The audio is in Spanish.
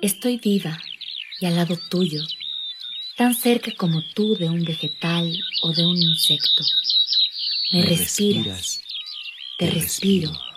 Estoy viva y al lado tuyo, tan cerca como tú de un vegetal o de un insecto. Me respiras, te respiro.